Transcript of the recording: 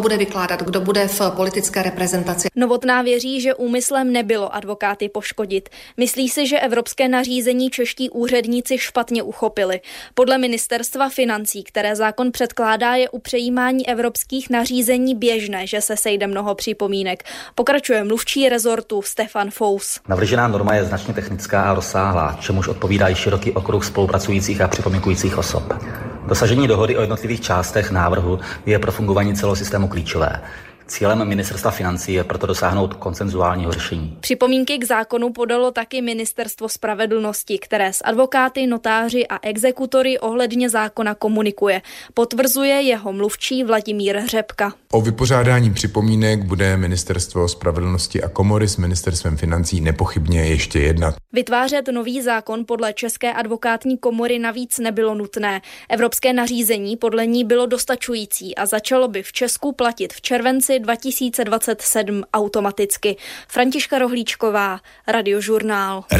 bude vykládat, kdo bude v politické reprezentaci. Novotná věří, že úmyslem nebylo advokáty poškodit. Myslí si, že evropské nařízení čeští úředníci špatně uchopili. Podle ministerstva financí, které zákon předkládá, je u přejímání evropských nařízení běžné, že se sejde mnoho připomínek. Pokračuje mluvčí rezortu Stefan Fous. Navržená norma je značně technická a rozsáhlá, čemuž odpovídá i široký okruh spolupracujících a připomínkujících osob. Dosažení dohody o jednotlivých částech návrhu je pro fungování celého systému klíčové. Cílem ministerstva financí je proto dosáhnout konsenzuálního řešení. Připomínky k zákonu podalo taky Ministerstvo spravedlnosti, které s advokáty, notáři a exekutory ohledně zákona komunikuje. Potvrzuje jeho mluvčí Vladimír Řepka. O vypořádání připomínek bude Ministerstvo spravedlnosti a komory s Ministerstvem financí nepochybně ještě jednat. Vytvářet nový zákon podle České advokátní komory navíc nebylo nutné. Evropské nařízení podle ní bylo dostačující a začalo by v Česku platit v červenci 2027 automaticky. Františka Rohlíčková, Radiožurnál.